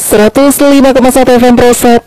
105,1 FM Pro 1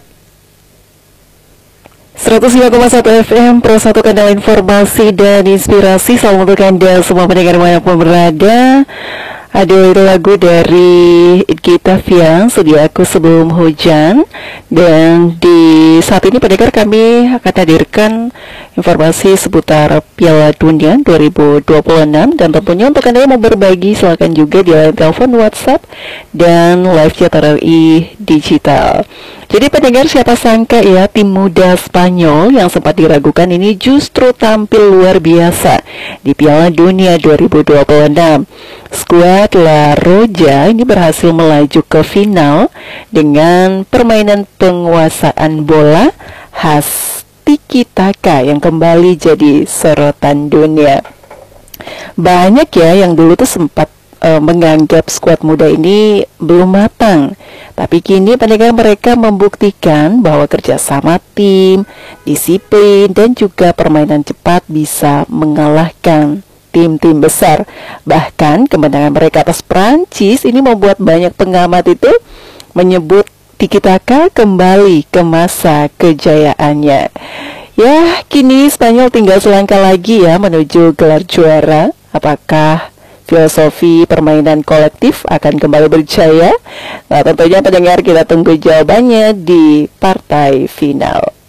105,1 FM Pro 1 kanal informasi dan inspirasi. Salam untuk Anda semua pendengar dimanapun berada. Aduh, itu lagu dari Gita Fiang, Sedia Aku Sebelum Hujan. Dan di saat ini pendengar, kami akan hadirkan informasi seputar Piala Dunia 2026. Dan tentunya untuk Anda yang mau berbagi, silakan juga di line telepon, WhatsApp, dan live chat RRI Digital. Jadi pendengar, siapa sangka ya, tim muda Spanyol yang sempat diragukan ini justru tampil luar biasa di Piala Dunia 2026. Skuad La Roja ini berhasil melaju ke final dengan permainan penguasaan bola khas tiki taka yang kembali jadi sorotan dunia. Banyak ya yang dulu tuh sempat menganggap skuad muda ini belum matang, tapi kini pendengar, mereka membuktikan bahwa kerjasama tim, disiplin, dan juga permainan cepat bisa mengalahkan tim-tim besar. Bahkan kemenangan mereka atas Prancis ini membuat banyak pengamat itu menyebut tiki taka kembali ke masa kejayaannya. Ya, kini Spanyol tinggal selangkah lagi ya menuju gelar juara. Apakah filosofi permainan kolektif akan kembali berjaya? Nah, tentunya pendengar, kita tunggu jawabannya di partai final.